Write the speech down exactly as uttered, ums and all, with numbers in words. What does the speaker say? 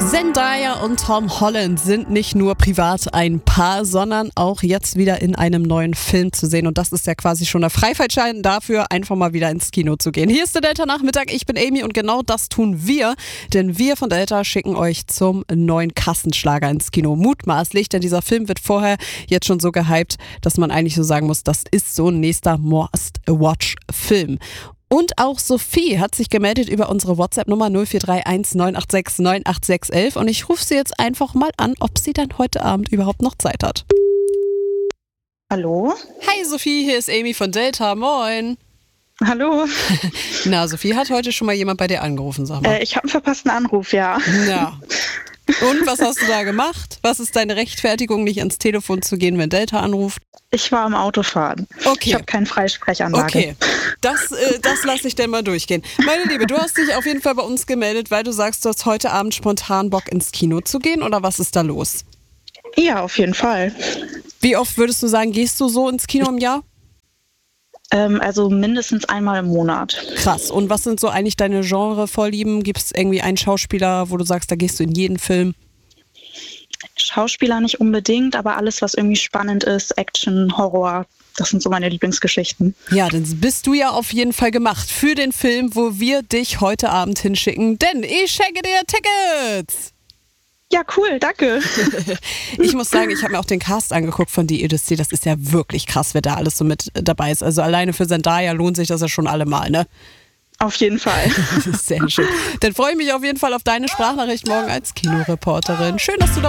Zendaya und Tom Holland sind nicht nur privat ein Paar, sondern auch jetzt wieder in einem neuen Film zu sehen. Und das ist ja quasi schon der Freifahrtschein dafür, einfach mal wieder ins Kino zu gehen. Hier ist der Delta-Nachmittag, ich bin Amy und genau das tun wir. Denn wir von Delta schicken euch zum neuen Kassenschlager ins Kino. Mutmaßlich, denn dieser Film wird vorher jetzt schon so gehypt, dass man eigentlich so sagen muss, das ist so ein nächster Must-Watch-Film. Und auch Sophie hat sich gemeldet über unsere WhatsApp-Nummer null vier drei eins neun acht sechs neun acht sechs eins eins und ich rufe sie jetzt einfach mal an, ob sie dann heute Abend überhaupt noch Zeit hat. Hallo? Hi Sophie, hier ist Amy von Delta, moin. Hallo. Na, Sophie, hat heute schon mal jemand bei dir angerufen, sag mal. Äh, ich habe einen verpassten Anruf, ja. Ja. Und was hast du da gemacht? Was ist deine Rechtfertigung, nicht ans Telefon zu gehen, wenn Delta anruft? Ich war am Autofahren. Okay. Ich habe keine Freisprechanlage. Okay, das, äh, das lasse ich denn mal durchgehen. Meine Liebe, du hast dich auf jeden Fall bei uns gemeldet, weil du sagst, du hast heute Abend spontan Bock ins Kino zu gehen, oder was ist da los? Ja, auf jeden Fall. Wie oft würdest du sagen, gehst du so ins Kino im Jahr? Ähm, also mindestens einmal im Monat. Krass. Und was sind so eigentlich deine Genre-Vorlieben? Gibt es irgendwie einen Schauspieler, wo du sagst, da gehst du in jeden Film? Schauspieler nicht unbedingt, aber alles, was irgendwie spannend ist, Action, Horror, das sind so meine Lieblingsgeschichten. Ja, dann bist du ja auf jeden Fall gemacht für den Film, wo wir dich heute Abend hinschicken, denn ich schenke dir Tickets! Ja, cool, danke. Ich muss sagen, ich habe mir auch den Cast angeguckt von The Odyssey. Das ist ja wirklich krass, wer da alles so mit dabei ist. Also alleine für Zendaya lohnt sich das ja schon allemal, ne? Auf jeden Fall. Sehr schön. Dann freue ich mich auf jeden Fall auf deine Sprachnachricht morgen als Kinoreporterin. Schön, dass du dabei bist.